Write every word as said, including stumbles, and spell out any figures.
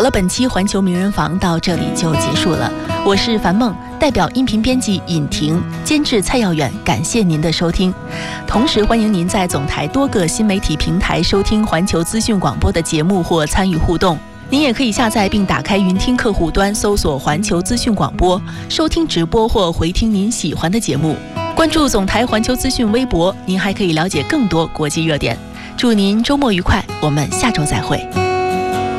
好了，本期环球名人房到这里就结束了。我是樊梦，代表音频编辑尹婷，监制蔡耀远，感谢您的收听。同时欢迎您在总台多个新媒体平台收听环球资讯广播的节目或参与互动。您也可以下载并打开云听客户端，搜索环球资讯广播，收听直播或回听您喜欢的节目。关注总台环球资讯微博，您还可以了解更多国际热点。祝您周末愉快，我们下周再会。